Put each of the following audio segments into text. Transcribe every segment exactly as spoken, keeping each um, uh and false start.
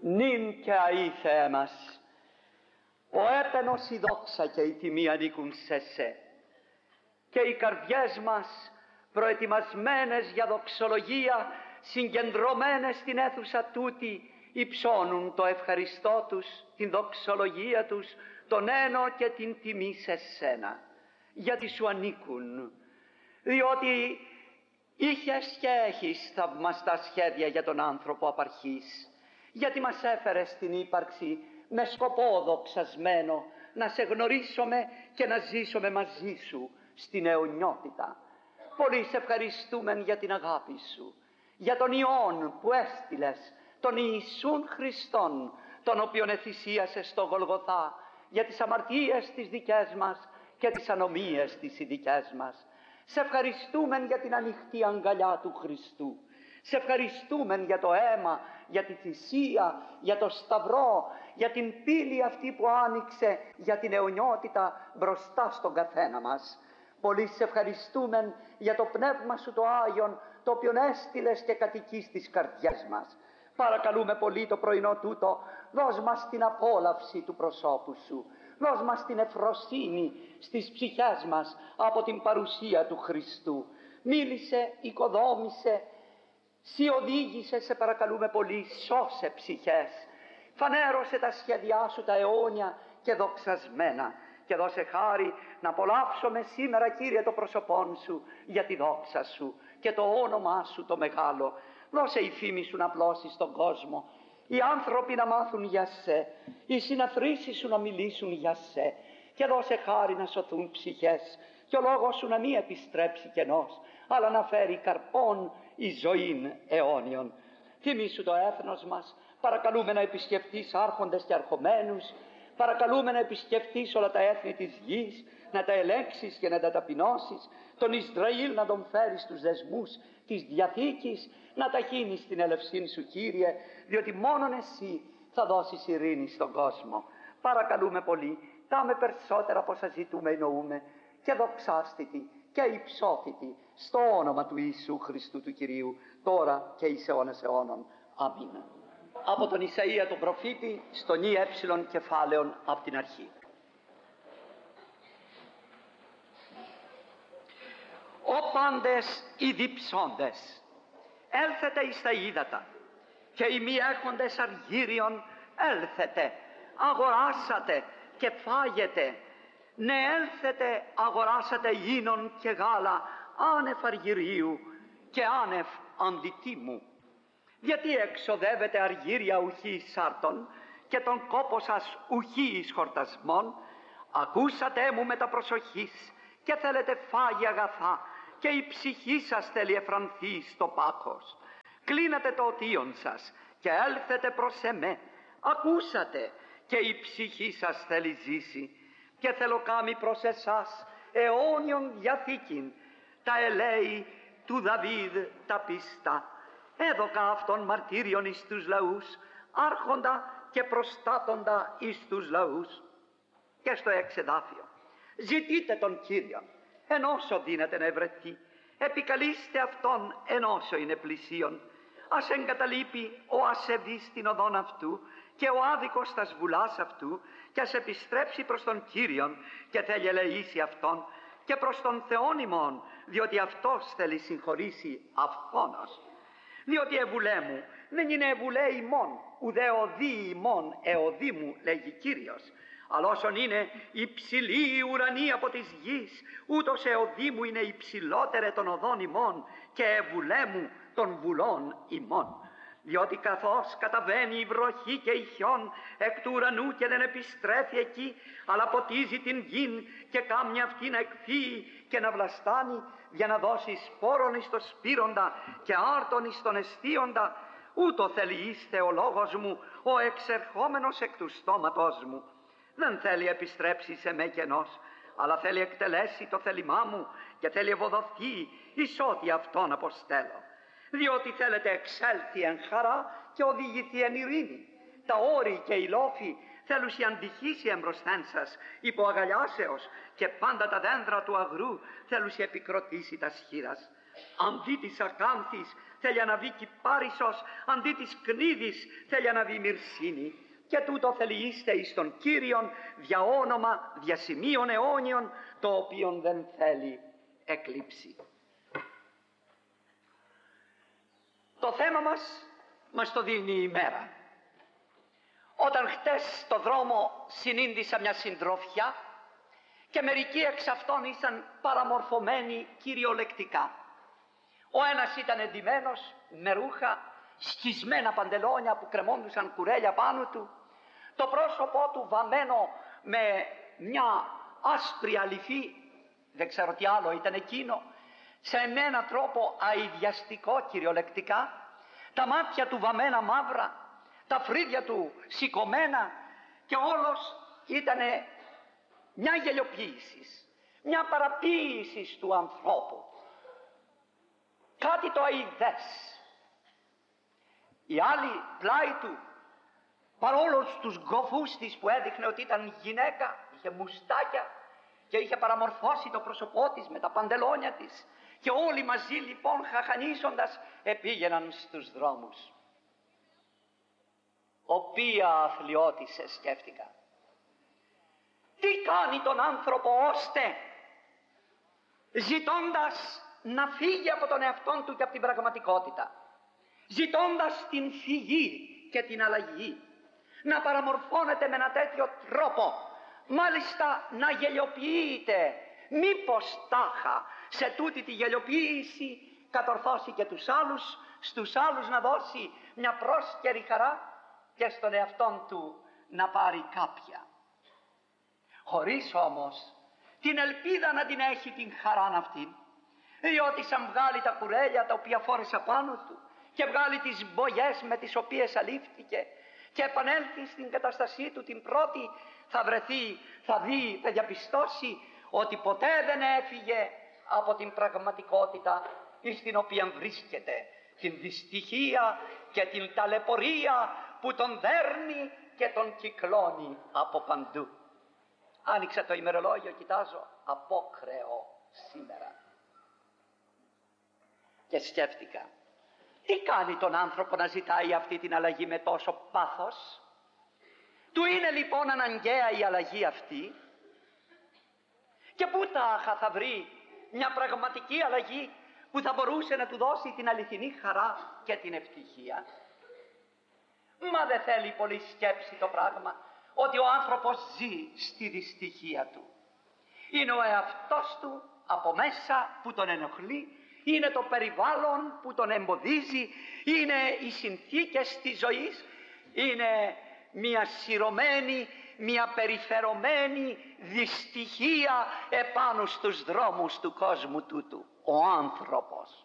νυν και αεί Θεέ μας, ο έπαινος η δόξα και η τιμή ανήκουν σε σε, και οι καρδιές μας προετοιμασμένες για δοξολογία, συγκεντρωμένες στην αίθουσα τούτη, υψώνουν το ευχαριστώ τους, την δοξολογία τους, τον ένο και την τιμή σε σένα, γιατί σου ανήκουν, διότι είχες και έχεις θαυμαστά σχέδια για τον άνθρωπο απαρχής, γιατί μας έφερες στην ύπαρξη με σκοπό δοξασμένο να σε γνωρίσουμε και να ζήσουμε μαζί σου στην αιωνιότητα. Πολύ σε ευχαριστούμε για την αγάπη σου, για τον Υιόν που έστειλες, τον Ιησούν Χριστόν, τον οποίον εθυσίασες στο Γολγοθά για τις αμαρτίες τις δικές μας και τις ανομίες τις οι δικές μας. Σε ευχαριστούμε για την ανοιχτή αγκαλιά του Χριστού. Σε ευχαριστούμε για το αίμα, για τη θυσία, για το σταυρό, για την πύλη αυτή που άνοιξε για την αιωνιότητα μπροστά στον καθένα μας. Πολύ σε ευχαριστούμε για το Πνεύμα σου το Άγιον, το οποίον έστειλες και κατοικεί στις καρδιές μας. Παρακαλούμε πολύ το πρωινό τούτο, δώσ' μας την απόλαυση του προσώπου σου. Δώσ' μας την ευφροσύνη στις ψυχές μας από την παρουσία του Χριστού. Μίλησε, οικοδόμησε, σύ οδήγησε, σε παρακαλούμε πολύ, σώσε ψυχές. Φανέρωσε τα σχέδιά σου τα αιώνια και δοξασμένα και δώσε χάρη να απολαύσουμε σήμερα, Κύριε, το πρόσωπόν σου για τη δόξα σου και το όνομά σου το μεγάλο. Δώσε η φήμη σου να πλώσει στον κόσμο, οι άνθρωποι να μάθουν για σε, οι συναθρήσεις σου να μιλήσουν για σε, και δώσε χάρη να σωθούν ψυχές και ο λόγος σου να μην επιστρέψει κενός, αλλά να φέρει καρπόν η ζωήν αιώνιον. Θυμήσου το έθνος μας, παρακαλούμε να επισκεφτείς άρχοντες και αρχομένους, παρακαλούμε να επισκεφτείς όλα τα έθνη της γης, να τα ελέγξεις και να τα ταπεινώσεις, τον Ισραήλ να τον φέρεις στους δεσμούς της Διαθήκης, να ταχύνεις την ελευσήν σου, Κύριε, διότι μόνον εσύ θα δώσεις ειρήνη στον κόσμο. Παρακαλούμε πολύ, κάμε περισσότερα από όσα ζητούμε εννοούμε, και δοξάστητη και υψώθητη στο όνομα του Ιησού Χριστού του Κυρίου, τώρα και εις αιώνας αιώνων. Αμήν. Από τον Ισαΐα τον προφήτη, στον ι έψιλον κεφάλαιον από την αρχή. Ο πάντες οι διψώντες, έλθετε εις τα ύδατα, και οι μη έχοντες αργύριον, έλθετε, αγοράσατε και φάγετε. Ναι, έλθετε, αγοράσατε ίνον και γάλα, άνευ αργυρίου και άνευ αντιτίμου. Γιατί εξοδεύετε αργύρια ουχή εις σάρτων και τον κόπο σας ουχή εις χορτασμών? Ακούσατε μου με τα προσοχής και θέλετε φάγη αγαθά, και η ψυχή σας θέλει εφρανθεί στο πάκος. Κλείνατε το οτίον σας και έλθετε προς εμέ. Ακούσατε, και η ψυχή σας θέλει ζήσει, και θέλω κάμει προς εσάς αιώνιον διαθήκην, τα ελέη του Δαβίδ τα πιστά. Έδωκα αυτόν μαρτύριον εις τους λαούς, άρχοντα και προστάτοντα εις τους λαούς. Και στο εξεδάφιο, ζητείτε τον Κύριον, εν όσο δύναται να ευρεθεί, επικαλείστε αυτόν εν όσο είναι πλησίον. Ας εγκαταλείπει ο ασεβής την οδόν αυτού και ο άδικος τας βουλάς αυτού, και ας επιστρέψει προς τον Κύριον και θέλει ελεήσει αυτόν, και προς τον Θεόν ημών, διότι αυτός θέλει συγχωρήσει αυθόνος. Διότι εβουλέ μου δεν είναι εβουλέ ημών, ουδέ οδή ημών εωδή μου, λέγει Κύριος. Αλλά όσον είναι υψηλή η ουρανή από της γης, ούτως εωδή μου είναι υψηλότερε των οδών ημών και εβουλέ μου των βουλών ημών. Διότι καθώς καταβαίνει η βροχή και η χιόν εκ του ουρανού και δεν επιστρέφει εκεί, αλλά ποτίζει την γην και κάμια αυτή να εκφύει και να βλαστάνει, για να δώσει σπόρον εις το σπείροντα και άρτον εις τον εστίοντα, ούτω θέλει είστε ο λόγος μου, ο εξερχόμενος εκ του στόματός μου. Δεν θέλει επιστρέψει σε με κενός, αλλά θέλει εκτελέσει το θέλημά μου και θέλει ευοδοθεί εις ό,τι αυτόν αποστέλω. Διότι θέλετε εξέλθει εν χαρά και οδηγηθεί εν ειρήνη. Τα όρη και οι λόφοι θέλουσι αντιχήσει εμπροσθέν σας υπό αγαλιάσεως, και πάντα τα δέντρα του αγρού θέλουσι επικροτήσει τα σχήρας. Αντί της Ακάνθης θέλει αναβεί Κυπάρισος, αντί της Κνίδης θέλει αναβεί Μυρσίνη. Και τούτο θελειείστε εις τον Κύριον δια όνομα, δια σημείων αιώνιων, το οποίον δεν θέλει εκλείψει. Το θέμα μας μας το δίνει η ημέρα. Όταν χτες στο δρόμο συνήντησα μια συντρόφια και μερικοί εξ αυτών ήσαν παραμορφωμένοι κυριολεκτικά. Ο ένας ήταν εντυμένος με ρούχα, σκισμένα παντελόνια που κρεμόντουσαν κουρέλια πάνω του, το πρόσωπό του βαμμένο με μια άσπρη αληθή, δεν ξέρω τι άλλο ήταν εκείνο, σε έναν τρόπο αηδιαστικό κυριολεκτικά, τα μάτια του βαμμένα μαύρα, τα φρύδια του σηκωμένα, και όλος ήταν μια γελιοποίηση, μια παραποίηση του ανθρώπου, κάτι το αηδές. Η άλλη πλάι του, παρόλο στους γκοφούς της που έδειχνε ότι ήταν γυναίκα, είχε μουστάκια και είχε παραμορφώσει το πρόσωπό της με τα παντελόνια της, και όλοι μαζί λοιπόν χαχανίζοντας επήγαιναν στους δρόμους. Οποία αθλιώτησε, σκέφτηκα. Τι κάνει τον άνθρωπο ώστε, ζητώντας να φύγει από τον εαυτόν του και από την πραγματικότητα, ζητώντας την φυγή και την αλλαγή, να παραμορφώνεται με ένα τέτοιο τρόπο, μάλιστα να γελιοποιείται, μήπως τάχα σε τούτη τη γελιοποίηση κατορθώσει και τους άλλους, στους άλλους να δώσει μια πρόσκαιρη χαρά και στον εαυτόν του να πάρει κάποια. Χωρίς όμως την ελπίδα να την έχει την χαρά αυτή, διότι σαν βγάλει τα κουρέλια τα οποία φόρεσε πάνω του και βγάλει τις μπογιές με τις οποίες αλήφθηκε και επανέλθει στην καταστασή του την πρώτη, θα βρεθεί, θα δει, θα διαπιστώσει ότι ποτέ δεν έφυγε από την πραγματικότητα στην οποία βρίσκεται, την δυστυχία και την ταλαιπωρία που τον δέρνει και τον κυκλώνει από παντού. Άνοιξα το ημερολόγιο, κοιτάζω απόκρεο σήμερα και σκέφτηκα, τι κάνει τον άνθρωπο να ζητάει αυτή την αλλαγή με τόσο πάθος? Του είναι λοιπόν αναγκαία η αλλαγή αυτή? Και πού τάχα θα βρει μια πραγματική αλλαγή που θα μπορούσε να του δώσει την αληθινή χαρά και την ευτυχία? Μα δεν θέλει πολύ σκέψη το πράγμα, ότι ο άνθρωπος ζει στη δυστυχία του. Είναι ο εαυτός του από μέσα που τον ενοχλεί, είναι το περιβάλλον που τον εμποδίζει, είναι οι συνθήκες της ζωής, είναι μια σειρωμένη, μια περιφερωμένη δυστυχία επάνω στους δρόμους του κόσμου τούτου. Ο άνθρωπος.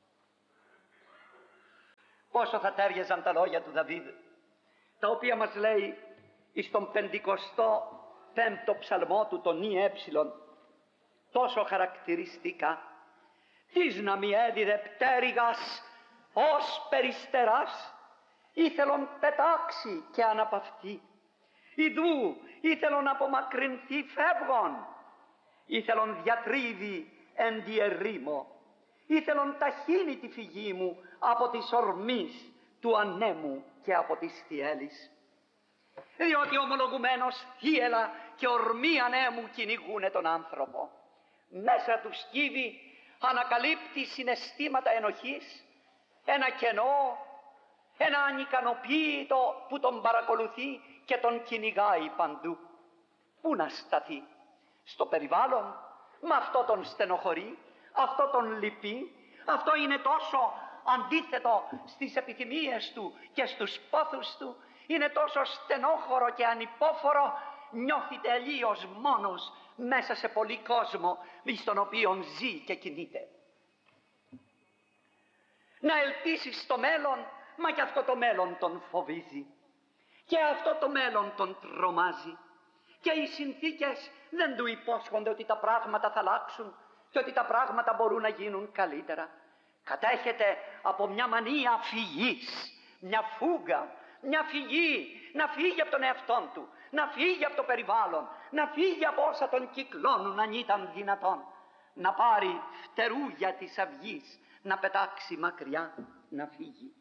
Πόσο θα τέριαζαν τα λόγια του Δαβίδ, τα οποία μας λέει στον πεντηκοστό πέμπτο ψαλμό του, τον Ι έψιλον, τόσο χαρακτηριστικά: «Τις να μη έδιδε πτέρυγας ως περιστεράς, ήθελον πετάξει και αναπαυτεί. Ιδού ήθελον απομακρυνθεί φεύγον, ήθελον διατρίβει εν τη ερήμο, ήθελον ταχύνει τη φυγή μου από τις ορμής του ανέμου και από τις θυέλης. Διότι ομολογουμένως θύελα και ορμή ανέμου κυνηγούνε τον άνθρωπο. Μέσα του σκύβει ανακαλύπτει συναισθήματα ενοχής, ένα κενό, ένα ανικανοποίητο που τον παρακολουθεί και τον κυνηγάει παντού. Πού να σταθεί? Στο περιβάλλον? Μα αυτό τον στενοχωρεί, αυτό τον λυπεί, αυτό είναι τόσο αντίθετο στις επιθυμίες του και στους πόθους του, είναι τόσο στενόχωρο και ανυπόφορο, νιώθει τελείως μόνος μέσα σε πολύ κόσμο στον οποίο ζει και κινείται. Να ελπίσει στο μέλλον, μα και αυτό το μέλλον τον φοβίζει και αυτό το μέλλον τον τρομάζει και οι συνθήκες δεν του υπόσχονται ότι τα πράγματα θα αλλάξουν και ότι τα πράγματα μπορούν να γίνουν καλύτερα. Κατέχεται από μια μανία φυγής, μια φούγα, μια φυγή, να φύγει από τον εαυτόν του, να φύγει από το περιβάλλον, να φύγει από όσα τον κυκλώνουν αν ήταν δυνατόν, να πάρει φτερούγια της αυγής, να πετάξει μακριά, να φύγει.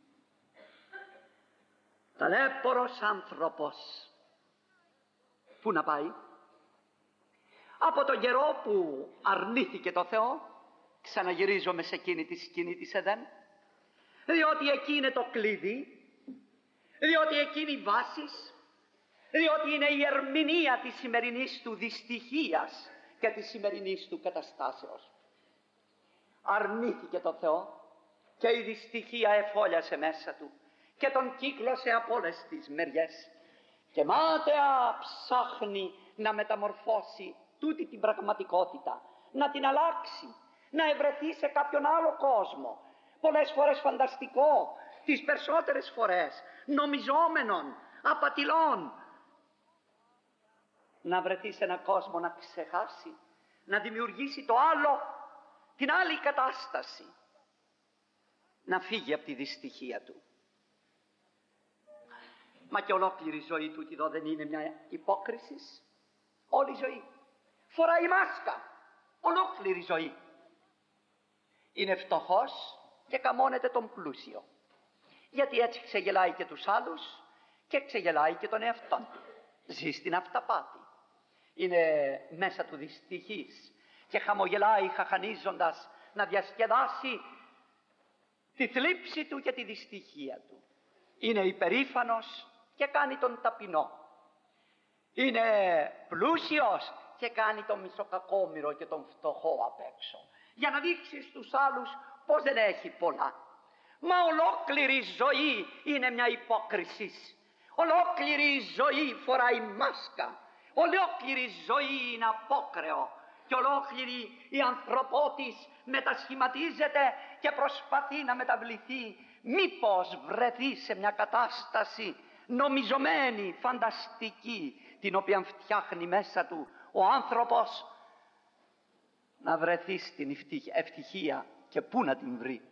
Ταλέπορος άνθρωπος. Πού να πάει? Από τον καιρό που αρνήθηκε το Θεό, ξαναγυρίζομαι σε εκείνη τη σκηνή της Εδέμ, διότι εκεί είναι το κλειδί, διότι εκεί είναι οι βάσεις, διότι είναι η ερμηνεία της σημερινής του δυστυχίας και της σημερινής του καταστάσεως. Αρνήθηκε το Θεό και η δυστυχία εφόλιασε μέσα του και τον κύκλωσε από όλες τις μεριές και μάταια ψάχνει να μεταμορφώσει τούτη την πραγματικότητα, να την αλλάξει, να ευρεθεί σε κάποιον άλλο κόσμο, πολλές φορές φανταστικό, τις περισσότερες φορές νομιζόμενων, απατηλών, να βρεθεί σε έναν κόσμο να ξεχάσει, να δημιουργήσει το άλλο, την άλλη κατάσταση, να φύγει από τη δυστυχία του. Μα και ολόκληρη η ζωή του εδώ δεν είναι μια υπόκριση? Όλη η ζωή φοράει μάσκα, ολόκληρη η ζωή. Είναι φτωχός και καμώνεται τον πλούσιο, γιατί έτσι ξεγελάει και τους άλλους και ξεγελάει και τον εαυτόν του. Ζει στην αυταπάτη, είναι μέσα του δυστυχής και χαμογελάει χαχανίζοντας να διασκεδάσει τη θλίψη του και τη δυστυχία του. Είναι υπερήφανος και κάνει τον ταπεινό. Είναι πλούσιος και κάνει τον μισοκακόμυρο και τον φτωχό απ' έξω, για να δείξει στους άλλους πως δεν έχει πολλά. Μα ολόκληρη η ζωή είναι μια υπόκριση. Ολόκληρη η ζωή φοράει μάσκα. Ολόκληρη η ζωή είναι απόκρεο. Και ολόκληρη η ανθρωπότης μετασχηματίζεται και προσπαθεί να μεταβληθεί, μήπως βρεθεί σε μια κατάσταση νομιζομένη, φανταστική, την οποία φτιάχνει μέσα του ο άνθρωπος, να βρεθεί στην ευτυχία και πού να την βρει.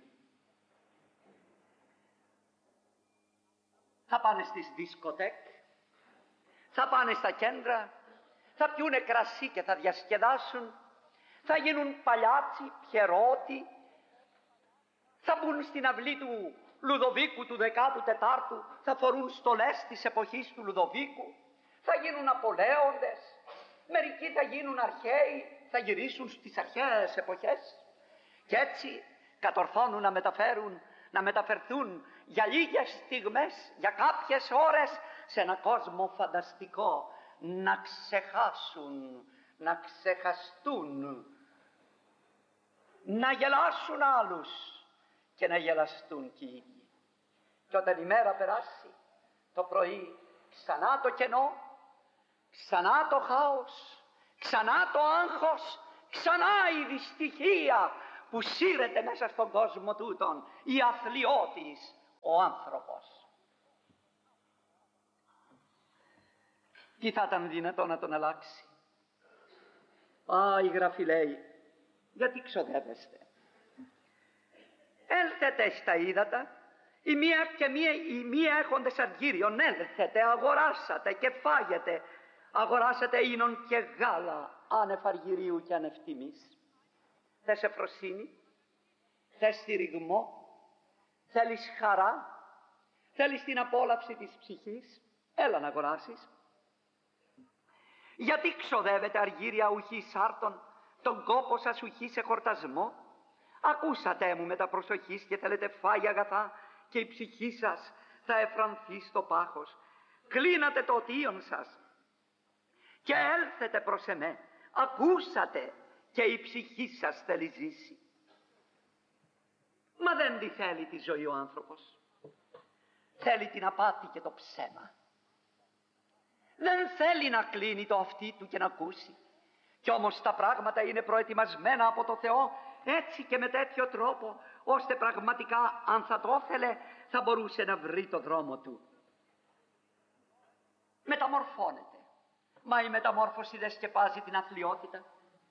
Θα πάνε στις δισκοτέκ, θα πάνε στα κέντρα, θα πιούνε κρασί και θα διασκεδάσουν, θα γίνουν παλιάτσι, πιερότι, θα μπουν στην αυλή του Λουδοβίκου του δεκάτου τετάρτου, θα φορούν στολές της εποχής του Λουδοβίκου, θα γίνουν απολέοντες, μερικοί θα γίνουν αρχαίοι, θα γυρίσουν στις αρχαίες εποχές και έτσι κατορθώνουν να μεταφέρουν, να μεταφερθούν για λίγες στιγμές, για κάποιες ώρες σε ένα κόσμο φανταστικό, να ξεχάσουν, να ξεχαστούν, να γελάσουν άλλους και να γελαστούν κι οι ίδιοι. Και όταν η μέρα περάσει, το πρωί ξανά το κενό, ξανά το χάος, ξανά το άγχος, ξανά η δυστυχία που σύρεται μέσα στον κόσμο τούτον, η αθλιώτης ο άνθρωπος. Τι θα ήταν δυνατό να τον αλλάξει? Α, η Γραφή λέει, γιατί ξοδεύεστε? Έλθετε στα ύδατα, η μία και μία, οι μία έχοντες αργύριον, έλθετε, αγοράσατε και φάγετε, αγοράσατε ίνον και γάλα, άνευ αργυρίου και άνευ τιμής. Θες ευφροσύνη, θες στηριγμό, θέλεις χαρά, θέλεις την απόλαυση της ψυχής, έλα να αγοράσεις. Γιατί ξοδεύετε αργύρια ουχή σάρτων, τον κόπο σας ουχή σε χορτασμό? Ακούσατε μου με τα προσοχής και θέλετε φάει αγαθά και η ψυχή σας θα εφρανθεί στο πάχος. Κλείνατε το οτίον σας και έλθετε προς εμέ. Ακούσατε και η ψυχή σας θέλει ζήσει. Μα δεν τη θέλει τη ζωή ο άνθρωπος. Θέλει την απάτη και το ψέμα. Δεν θέλει να κλείνει το αυτί του και να ακούσει. Κι όμως τα πράγματα είναι προετοιμασμένα από το Θεό έτσι και με τέτοιο τρόπο, ώστε πραγματικά αν θα το ήθελε θα μπορούσε να βρει το δρόμο του. Μεταμορφώνεται. Μα η μεταμόρφωση δεν σκεπάζει την αθλιότητα.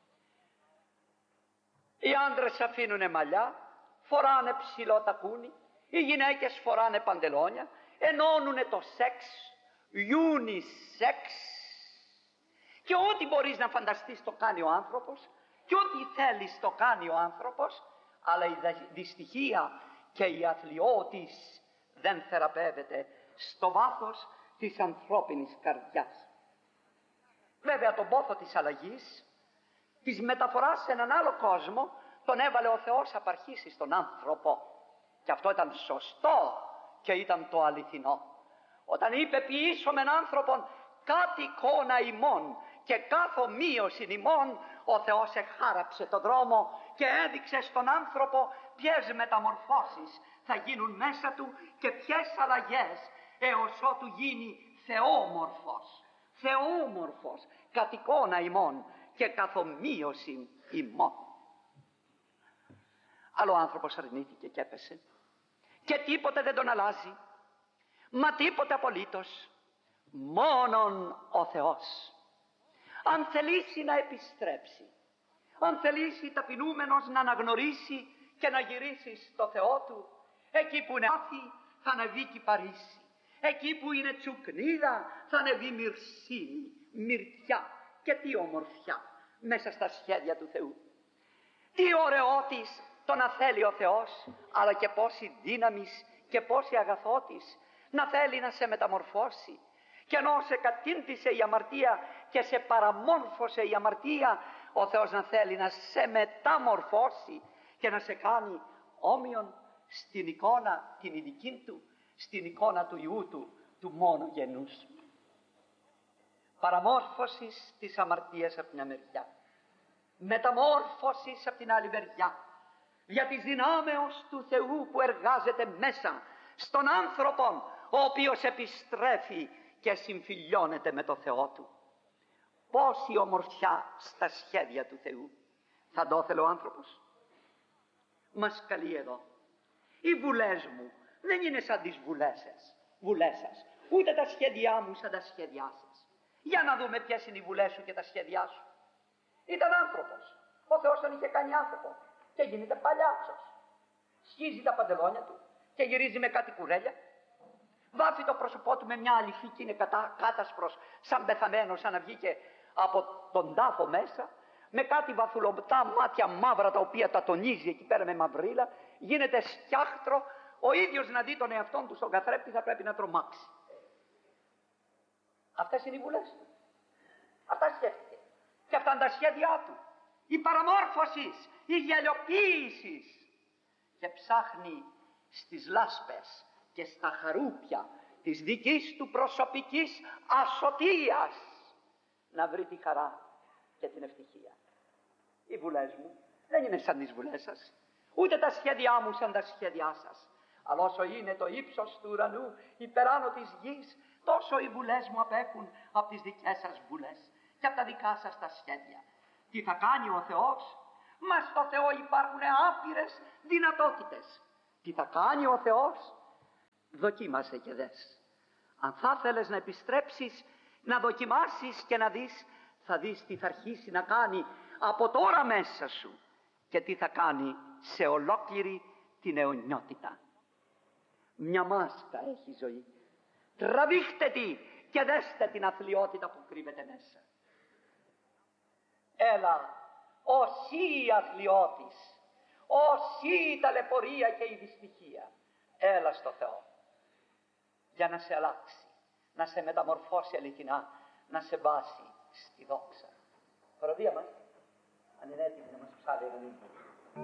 Οι άντρες αφήνουνε μαλλιά, φοράνε ψηλό τακούνι, οι γυναίκες φοράνε παντελόνια, ενώνουνε το σεξ, unisex, και ό,τι μπορείς να φανταστείς το κάνει ο άνθρωπος και ό,τι θέλεις το κάνει ο άνθρωπος, αλλά η δυστυχία και η αθλιώτης δεν θεραπεύεται στο βάθος της ανθρώπινης καρδιάς. Βέβαια τον πόθο της αλλαγής, της μεταφοράς σε έναν άλλο κόσμο, τον έβαλε ο Θεός απ' αρχής στον άνθρωπο. Και αυτό ήταν σωστό και ήταν το αληθινό. Όταν είπε ποιήσω μεν άνθρωπον κάτι εικόνα ημών και κάθο μείωση ημών, ο Θεός εχάραψε τον δρόμο και έδειξε στον άνθρωπο ποιες μεταμορφώσεις θα γίνουν μέσα του και ποιες αλλαγές, έως ότου γίνει θεόμορφος. Θεόμορφος κατ' εικόνα ημών και καθομοίωση ημών. Αλλά ο άνθρωπος αρνήθηκε και έπεσε και τίποτε δεν τον αλλάζει, μα τίποτε απολύτως, μόνον ο Θεός. Αν θελήσει να επιστρέψει, αν θελήσει ταπεινούμενος να αναγνωρίσει και να γυρίσει στο Θεό του, εκεί που είναι άθη θα ανεβεί κυπαρίσι, εκεί που είναι τσουκνίδα θα ανεβεί μυρσίνη, μυρτιά. Και τι ομορφιά μέσα στα σχέδια του Θεού. Τι ωραιότης το να θέλει ο Θεός, αλλά και πόση δύναμης και πόση αγαθότης να θέλει να σε μεταμορφώσει. Και ενώ σε κατήντησε η αμαρτία και σε παραμόρφωσε η αμαρτία, ο Θεός να θέλει να σε μεταμορφώσει και να σε κάνει όμοιον στην εικόνα την ειδική του, στην εικόνα του Υιού του, του μόνο γενούς. Παραμόρφωσης της αμαρτίας από την μεριά, μεταμόρφωσης από την άλλη μεριά, για της δυνάμεως του Θεού που εργάζεται μέσα στον άνθρωπο, ο οποίος επιστρέφει και συμφιλιώνεται με το Θεό του. Πόση ομορφιά στα σχέδια του Θεού. Θα το ήθελε ο άνθρωπος. Μας καλεί εδώ. Οι βουλές μου δεν είναι σαν τις βουλές σας, βουλές σας, ούτε τα σχέδιά μου σαν τα σχέδιά σας. Για να δούμε ποιες είναι οι βουλές σου και τα σχέδιά σου. Ήταν άνθρωπος. Ο Θεός τον είχε κάνει άνθρωπο και γίνεται παλιάτσος. Σχίζει τα παντελόνια του και γυρίζει με κάτι κουρέλια. Βάφει το πρόσωπό του με μια αληθή και είναι κατά, κάτασπρος, σαν πεθαμένος, σαν να βγήκε από τον τάφο μέσα, με κάτι βαθουλωτά μάτια μαύρα τα οποία τα τονίζει εκεί πέρα με μαυρίλα, γίνεται σκιάχτρο. Ο ίδιος να δει τον εαυτόν του στον καθρέπτη θα πρέπει να τρομάξει. Αυτές είναι οι βουλές του. Αυτά σκέφτηκε. Και αυτά είναι τα σχέδιά του. Η παραμόρφωση, η γελιοποίηση. Και ψάχνει στις λάσπες και στα χαρούπια της δικής του προσωπικής ασωτείας να βρει τη χαρά και την ευτυχία. Οι βουλές μου δεν είναι σαν τις βουλές σας, ούτε τα σχέδιά μου σαν τα σχέδιά σας. Αλλά όσο είναι το ύψος του ουρανού υπεράνω της γης, τόσο οι βουλές μου απέχουν από τις δικές σας βουλές και από τα δικά σας τα σχέδια. Τι θα κάνει ο Θεός? Μα στο Θεό υπάρχουν άπειρες δυνατότητες. Τι θα κάνει ο Θεός? Δοκίμασε και δες. Αν θα ήθελες να επιστρέψεις, να δοκιμάσεις και να δεις, θα δεις τι θα αρχίσει να κάνει από τώρα μέσα σου και τι θα κάνει σε ολόκληρη την αιωνιότητα. Μια μάσκα έχει ζωή. Τραβήχτε τη και δέστε την αθλιότητα που κρύβεται μέσα. Έλα, όσοι η αθλιώτης, όσοι η ταλαιπωρία και η δυστυχία, έλα στο Θεό για να σε αλλάξει, να σε μεταμορφώσει αληθινά, να σε βάσει στη δόξα. Παροδία μας, αν είναι έτοιμη να μας ψάλει έναν ύμνο.